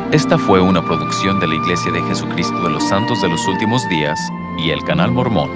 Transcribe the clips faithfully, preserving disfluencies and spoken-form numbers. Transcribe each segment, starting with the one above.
Esta fue una producción de la Iglesia de Jesucristo de los Santos de los Últimos Días y el Canal Mormón.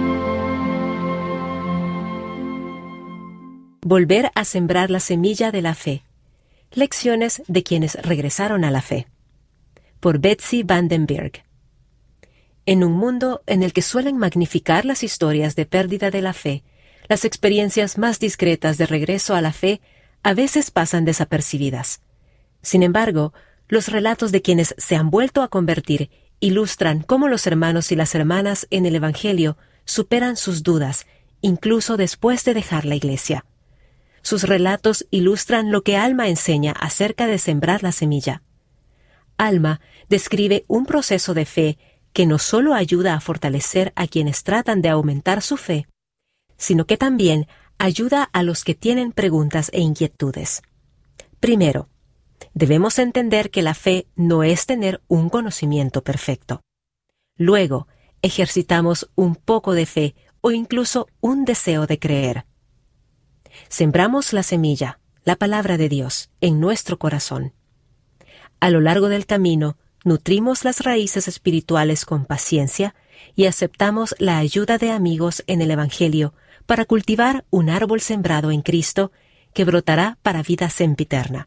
Volver a sembrar la semilla de la fe. Lecciones de quienes regresaron a la fe. Por Betsy Vandenberg. En un mundo en el que suelen magnificar las historias de pérdida de la fe, las experiencias más discretas de regreso a la fe a veces pasan desapercibidas. Sin embargo, los relatos de quienes se han vuelto a convertir ilustran cómo los hermanos y las hermanas en el Evangelio superan sus dudas, incluso después de dejar la iglesia. Sus relatos ilustran lo que Alma enseña acerca de sembrar la semilla. Alma describe un proceso de fe que no solo ayuda a fortalecer a quienes tratan de aumentar su fe, sino que también ayuda a los que tienen preguntas e inquietudes. Primero, debemos entender que la fe no es tener un conocimiento perfecto. Luego, ejercitamos un poco de fe o incluso un deseo de creer. Sembramos la semilla, la palabra de Dios, en nuestro corazón. A lo largo del camino, nutrimos las raíces espirituales con paciencia y aceptamos la ayuda de amigos en el Evangelio para cultivar un árbol sembrado en Cristo que brotará para vida sempiterna.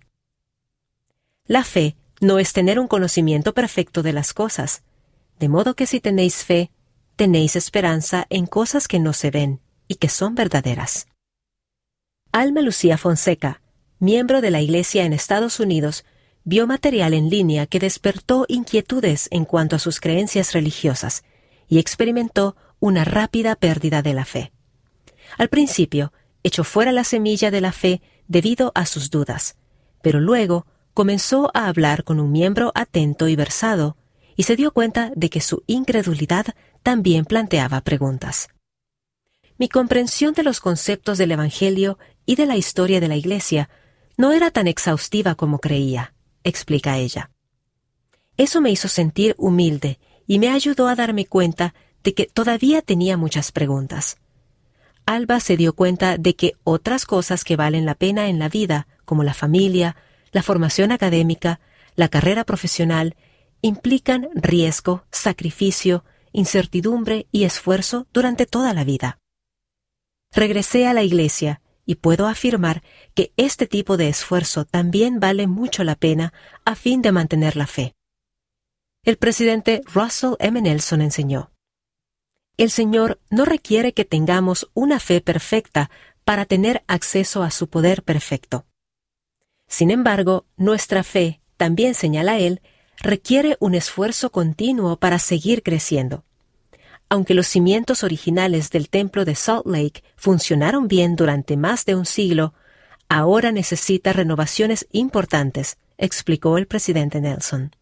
La fe no es tener un conocimiento perfecto de las cosas, de modo que si tenéis fe, tenéis esperanza en cosas que no se ven y que son verdaderas. Alma Lucía Fonseca, miembro de la Iglesia en Estados Unidos, vio material en línea que despertó inquietudes en cuanto a sus creencias religiosas y experimentó una rápida pérdida de la fe. Al principio, echó fuera la semilla de la fe debido a sus dudas, pero luego comenzó a hablar con un miembro atento y versado y se dio cuenta de que su incredulidad también planteaba preguntas. Mi comprensión de los conceptos del Evangelio y de la historia de la Iglesia no era tan exhaustiva como creía, explica ella. Eso me hizo sentir humilde y me ayudó a darme cuenta de que todavía tenía muchas preguntas. Alba se dio cuenta de que otras cosas que valen la pena en la vida, como la familia, la formación académica, la carrera profesional, implican riesgo, sacrificio, incertidumbre y esfuerzo durante toda la vida. Regresé a la iglesia y puedo afirmar que este tipo de esfuerzo también vale mucho la pena a fin de mantener la fe. El presidente Russell M. Nelson enseñó: el Señor no requiere que tengamos una fe perfecta para tener acceso a su poder perfecto. Sin embargo, nuestra fe, también señala él, requiere un esfuerzo continuo para seguir creciendo. Aunque los cimientos originales del templo de Salt Lake funcionaron bien durante más de un siglo, ahora necesita renovaciones importantes, explicó el presidente Nelson.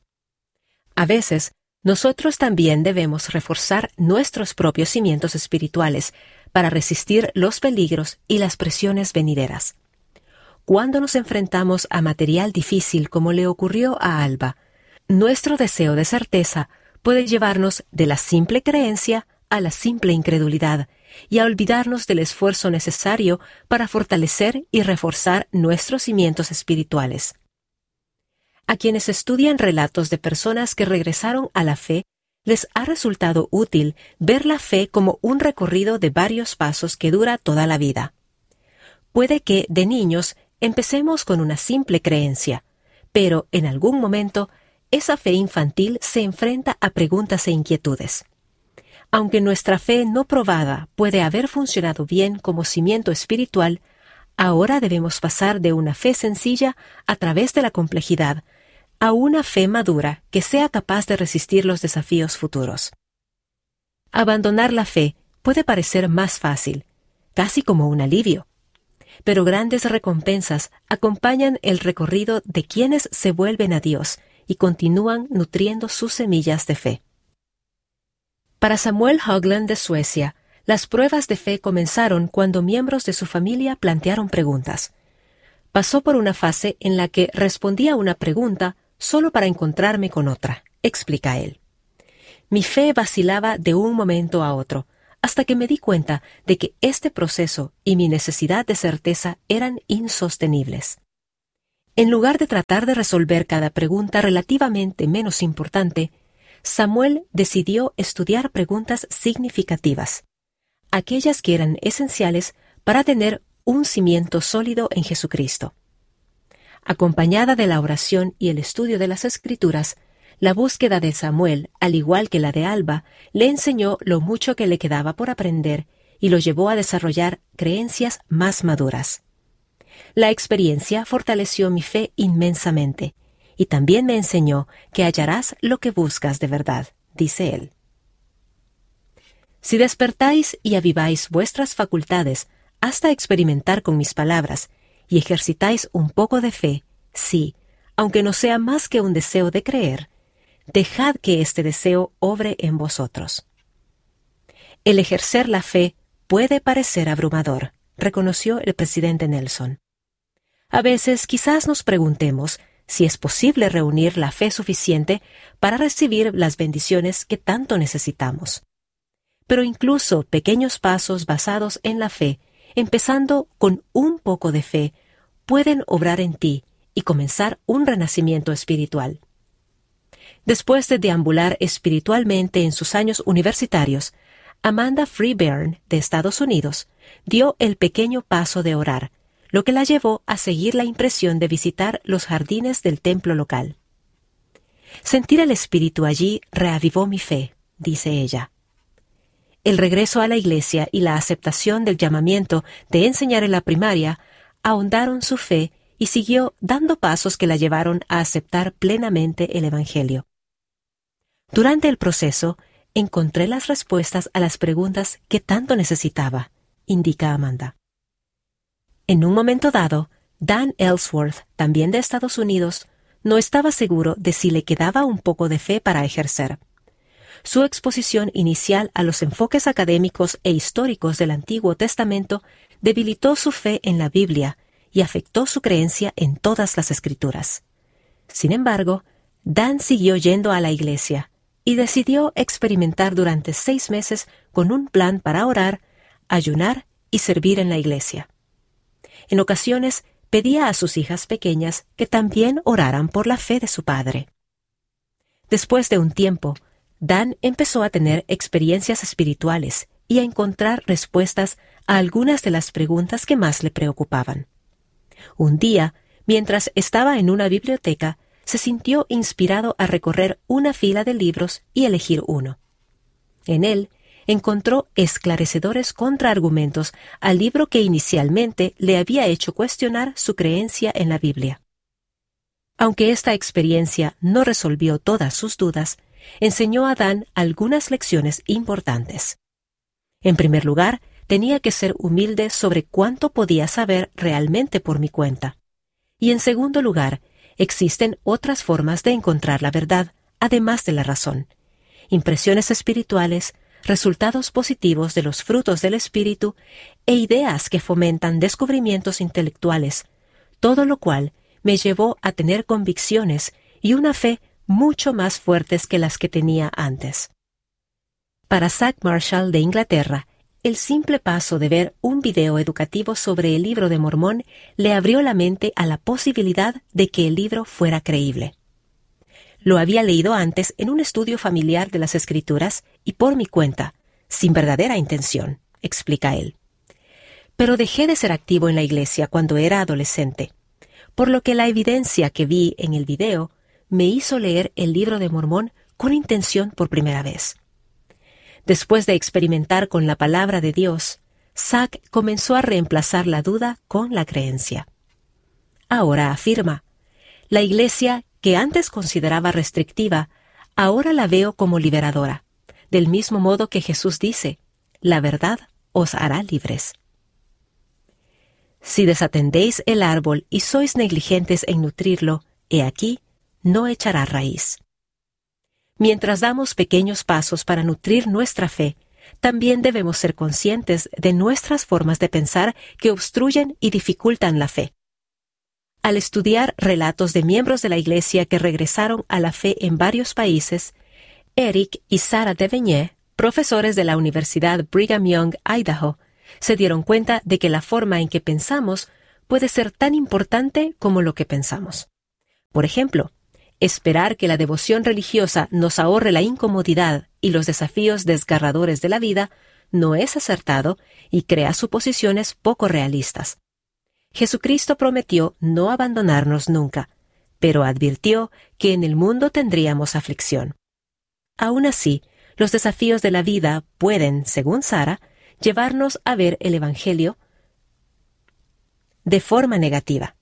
A veces, nosotros también debemos reforzar nuestros propios cimientos espirituales para resistir los peligros y las presiones venideras. Cuando nos enfrentamos a material difícil como le ocurrió a Alba, nuestro deseo de certeza puede llevarnos de la simple creencia a la simple incredulidad y a olvidarnos del esfuerzo necesario para fortalecer y reforzar nuestros cimientos espirituales. A quienes estudian relatos de personas que regresaron a la fe, les ha resultado útil ver la fe como un recorrido de varios pasos que dura toda la vida. Puede que, de niños, empecemos con una simple creencia, pero en algún momento esa fe infantil se enfrenta a preguntas e inquietudes. Aunque nuestra fe no probada puede haber funcionado bien como cimiento espiritual, ahora debemos pasar de una fe sencilla a través de la complejidad a una fe madura que sea capaz de resistir los desafíos futuros. Abandonar la fe puede parecer más fácil, casi como un alivio, pero grandes recompensas acompañan el recorrido de quienes se vuelven a Dios y continúan nutriendo sus semillas de fe. Para Samuel Högland de Suecia, las pruebas de fe comenzaron cuando miembros de su familia plantearon preguntas. Pasó por una fase en la que respondía una pregunta solo para encontrarme con otra, explica él. Mi fe vacilaba de un momento a otro, hasta que me di cuenta de que este proceso y mi necesidad de certeza eran insostenibles. En lugar de tratar de resolver cada pregunta relativamente menos importante, Samuel decidió estudiar preguntas significativas, aquellas que eran esenciales para tener un cimiento sólido en Jesucristo. Acompañada de la oración y el estudio de las Escrituras, la búsqueda de Samuel, al igual que la de Alba, le enseñó lo mucho que le quedaba por aprender y lo llevó a desarrollar creencias más maduras. La experiencia fortaleció mi fe inmensamente, y también me enseñó que hallarás lo que buscas de verdad, dice él. Si despertáis y aviváis vuestras facultades hasta experimentar con mis palabras, y ejercitáis un poco de fe, sí, aunque no sea más que un deseo de creer, dejad que este deseo obre en vosotros. El ejercer la fe puede parecer abrumador, reconoció el presidente Nelson. A veces quizás nos preguntemos si es posible reunir la fe suficiente para recibir las bendiciones que tanto necesitamos. Pero incluso pequeños pasos basados en la fe, empezando con un poco de fe, pueden obrar en ti y comenzar un renacimiento espiritual. Después de deambular espiritualmente en sus años universitarios, Amanda Freeburn, de Estados Unidos, dio el pequeño paso de orar, lo que la llevó a seguir la impresión de visitar los jardines del templo local. Sentir el espíritu allí reavivó mi fe, dice ella. El regreso a la iglesia y la aceptación del llamamiento de enseñar en la primaria ahondaron su fe y siguió dando pasos que la llevaron a aceptar plenamente el Evangelio. Durante el proceso, encontré las respuestas a las preguntas que tanto necesitaba, indica Amanda. En un momento dado, Dan Ellsworth, también de Estados Unidos, no estaba seguro de si le quedaba un poco de fe para ejercer. Su exposición inicial a los enfoques académicos e históricos del Antiguo Testamento debilitó su fe en la Biblia y afectó su creencia en todas las Escrituras. Sin embargo, Dan siguió yendo a la iglesia y decidió experimentar durante seis meses con un plan para orar, ayunar y servir en la iglesia. En ocasiones, pedía a sus hijas pequeñas que también oraran por la fe de su padre. Después de un tiempo, Dan empezó a tener experiencias espirituales y a encontrar respuestas a algunas de las preguntas que más le preocupaban. Un día, mientras estaba en una biblioteca, se sintió inspirado a recorrer una fila de libros y elegir uno. En él, encontró esclarecedores contraargumentos al libro que inicialmente le había hecho cuestionar su creencia en la Biblia. Aunque esta experiencia no resolvió todas sus dudas, enseñó a Dan algunas lecciones importantes. En primer lugar, tenía que ser humilde sobre cuánto podía saber realmente por mi cuenta. Y en segundo lugar, existen otras formas de encontrar la verdad, además de la razón. Impresiones espirituales, resultados positivos de los frutos del espíritu e ideas que fomentan descubrimientos intelectuales, todo lo cual me llevó a tener convicciones y una fe mucho más fuertes que las que tenía antes. Para Zach Marshall de Inglaterra, el simple paso de ver un video educativo sobre el Libro de Mormón le abrió la mente a la posibilidad de que el libro fuera creíble. Lo había leído antes en un estudio familiar de las Escrituras y por mi cuenta, sin verdadera intención, explica él. Pero dejé de ser activo en la iglesia cuando era adolescente, por lo que la evidencia que vi en el video me hizo leer el Libro de Mormón con intención por primera vez. Después de experimentar con la palabra de Dios, Zach comenzó a reemplazar la duda con la creencia. Ahora afirma, la iglesia que antes consideraba restrictiva, ahora la veo como liberadora, del mismo modo que Jesús dice, la verdad os hará libres. Si desatendéis el árbol y sois negligentes en nutrirlo, he aquí, no echará raíz. Mientras damos pequeños pasos para nutrir nuestra fe, también debemos ser conscientes de nuestras formas de pensar que obstruyen y dificultan la fe. Al estudiar relatos de miembros de la Iglesia que regresaron a la fe en varios países, Eric y Sarah Deveigné, profesores de la Universidad Brigham Young, Idaho, se dieron cuenta de que la forma en que pensamos puede ser tan importante como lo que pensamos. Por ejemplo, esperar que la devoción religiosa nos ahorre la incomodidad y los desafíos desgarradores de la vida no es acertado y crea suposiciones poco realistas. Jesucristo prometió no abandonarnos nunca, pero advirtió que en el mundo tendríamos aflicción. Aún así, los desafíos de la vida pueden, según Sara, llevarnos a ver el Evangelio de forma negativa.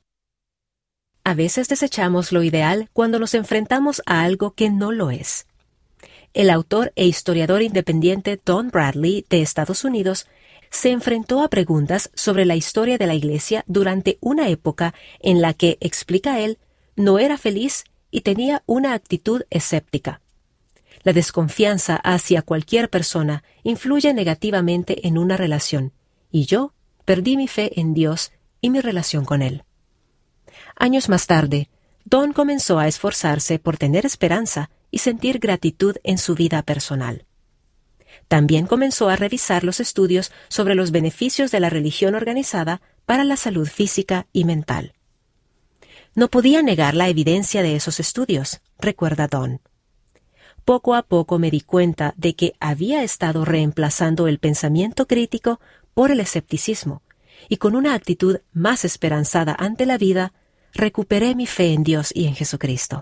A veces desechamos lo ideal cuando nos enfrentamos a algo que no lo es. El autor e historiador independiente Don Bradley, de Estados Unidos, se enfrentó a preguntas sobre la historia de la Iglesia durante una época en la que, explica él, no era feliz y tenía una actitud escéptica. La desconfianza hacia cualquier persona influye negativamente en una relación, y yo perdí mi fe en Dios y mi relación con Él. Años más tarde, Don comenzó a esforzarse por tener esperanza y sentir gratitud en su vida personal. También comenzó a revisar los estudios sobre los beneficios de la religión organizada para la salud física y mental. No podía negar la evidencia de esos estudios, recuerda Don. Poco a poco me di cuenta de que había estado reemplazando el pensamiento crítico por el escepticismo, y con una actitud más esperanzada ante la vida, recuperé mi fe en Dios y en Jesucristo.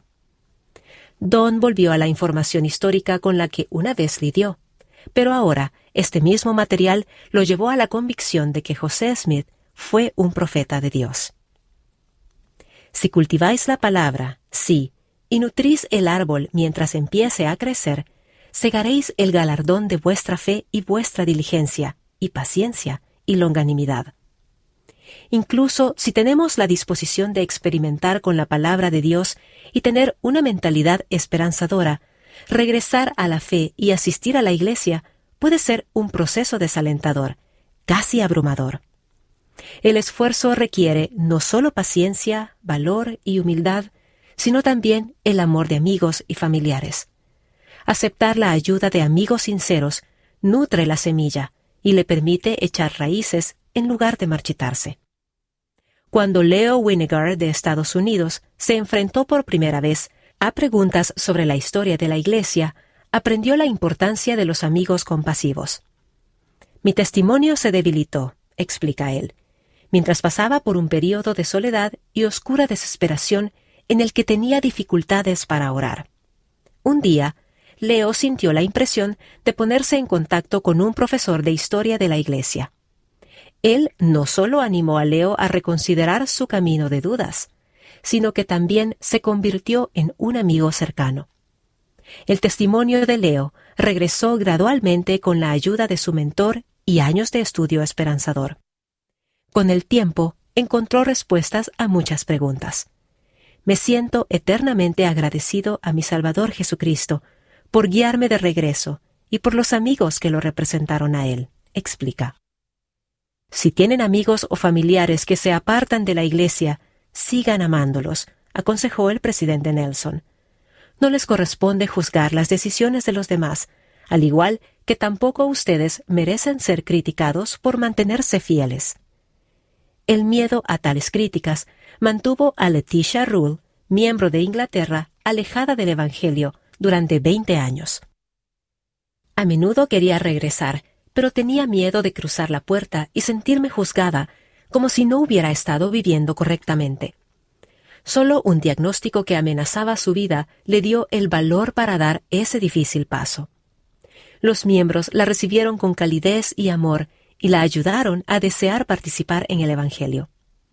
Don volvió a la información histórica con la que una vez lidió, pero ahora este mismo material lo llevó a la convicción de que José Smith fue un profeta de Dios. Si cultiváis la palabra, sí, y nutrís el árbol mientras empiece a crecer, segaréis el galardón de vuestra fe y vuestra diligencia, y paciencia, y longanimidad. Incluso si tenemos la disposición de experimentar con la palabra de Dios y tener una mentalidad esperanzadora, regresar a la fe y asistir a la iglesia puede ser un proceso desalentador, casi abrumador. El esfuerzo requiere no solo paciencia, valor y humildad, sino también el amor de amigos y familiares. Aceptar la ayuda de amigos sinceros nutre la semilla y le permite echar raíces en lugar de marchitarse. Cuando Leo Winnegar de Estados Unidos se enfrentó por primera vez a preguntas sobre la historia de la Iglesia, aprendió la importancia de los amigos compasivos. Mi testimonio se debilitó, explica él, mientras pasaba por un período de soledad y oscura desesperación en el que tenía dificultades para orar. Un día, Leo sintió la impresión de ponerse en contacto con un profesor de historia de la Iglesia. Él no solo animó a Leo a reconsiderar su camino de dudas, sino que también se convirtió en un amigo cercano. El testimonio de Leo regresó gradualmente con la ayuda de su mentor y años de estudio esperanzador. Con el tiempo, encontró respuestas a muchas preguntas. Me siento eternamente agradecido a mi Salvador Jesucristo por guiarme de regreso y por los amigos que lo representaron a él, explica. Si tienen amigos o familiares que se apartan de la iglesia, sigan amándolos, aconsejó el presidente Nelson. No les corresponde juzgar las decisiones de los demás, al igual que tampoco ustedes merecen ser criticados por mantenerse fieles. El miedo a tales críticas mantuvo a Letitia Rule, miembro de Inglaterra, alejada del Evangelio durante veinte años. A menudo quería regresar, pero tenía miedo de cruzar la puerta y sentirme juzgada, como si no hubiera estado viviendo correctamente. Solo un diagnóstico que amenazaba su vida le dio el valor para dar ese difícil paso. Los miembros la recibieron con calidez y amor y la ayudaron a desear participar en el Evangelio.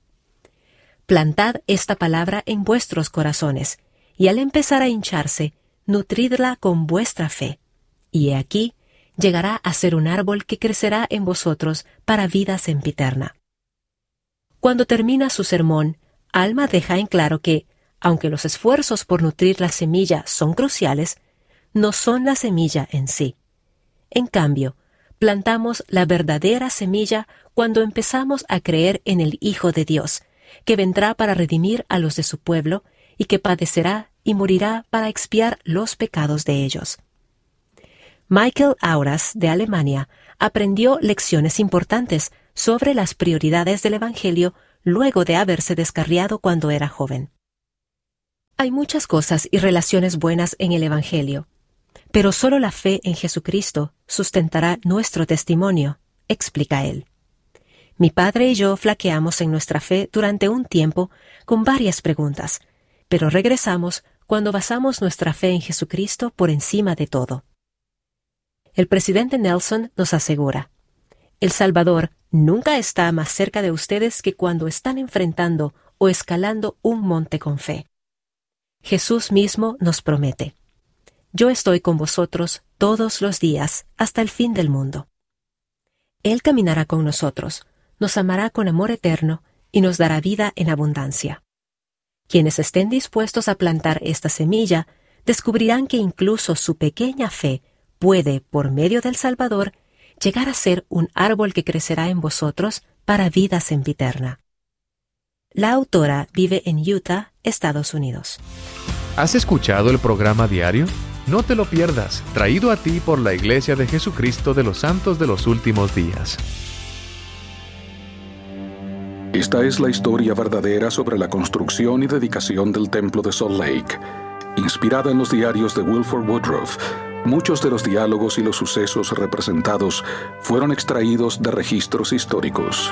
Plantad esta palabra en vuestros corazones, y al empezar a hincharse, nutridla con vuestra fe. Y he aquí, llegará a ser un árbol que crecerá en vosotros para vida sempiterna. Cuando termina su sermón, Alma deja en claro que, aunque los esfuerzos por nutrir la semilla son cruciales, no son la semilla en sí. En cambio, plantamos la verdadera semilla cuando empezamos a creer en el Hijo de Dios, que vendrá para redimir a los de su pueblo y que padecerá y morirá para expiar los pecados de ellos. Michael Auras, de Alemania, aprendió lecciones importantes sobre las prioridades del Evangelio luego de haberse descarriado cuando era joven. Hay muchas cosas y relaciones buenas en el Evangelio, pero solo la fe en Jesucristo sustentará nuestro testimonio, explica él. Mi padre y yo flaqueamos en nuestra fe durante un tiempo con varias preguntas, pero regresamos cuando basamos nuestra fe en Jesucristo por encima de todo. El presidente Nelson nos asegura: El Salvador nunca está más cerca de ustedes que cuando están enfrentando o escalando un monte con fe. Jesús mismo nos promete: Yo estoy con vosotros todos los días hasta el fin del mundo. Él caminará con nosotros, nos amará con amor eterno y nos dará vida en abundancia. Quienes estén dispuestos a plantar esta semilla descubrirán que incluso su pequeña fe puede, por medio del Salvador, llegar a ser un árbol que crecerá en vosotros para vida sempiterna. La autora vive en Utah, Estados Unidos. ¿Has escuchado el programa diario? No te lo pierdas, traído a ti por la Iglesia de Jesucristo de los Santos de los Últimos Días. Esta es la historia verdadera sobre la construcción y dedicación del Templo de Salt Lake. Inspirada en los diarios de Wilford Woodruff, muchos de los diálogos y los sucesos representados fueron extraídos de registros históricos.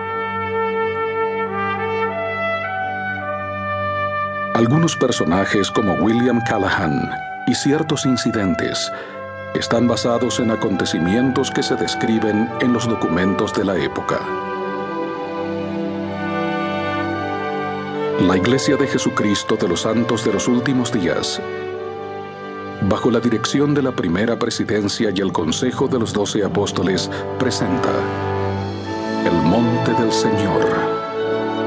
Algunos personajes como William Callahan y ciertos incidentes están basados en acontecimientos que se describen en los documentos de la época. La Iglesia de Jesucristo de los Santos de los Últimos Días, bajo la dirección de la primera presidencia y el consejo de los doce apóstoles, presenta El Monte del Señor.